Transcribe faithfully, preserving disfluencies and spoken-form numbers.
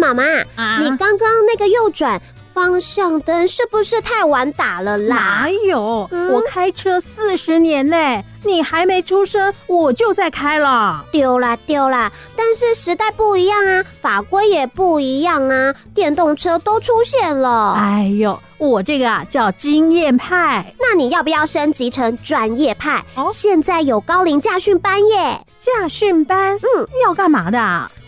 妈妈， 啊、 你刚刚那个右转方向灯是不是太晚打了啦？ 哪有？ 嗯、 我开车四十年嘞，你还没出生我就在开了。 丢啦丢啦！但是时代不一样啊，法规也不一样啊，电动车都出现了。 哎呦，我这个啊叫经验派。 那你要不要升级成专业派？ 哦， 现在有高龄驾训班耶。 驾训班？ 嗯， 要干嘛的啊？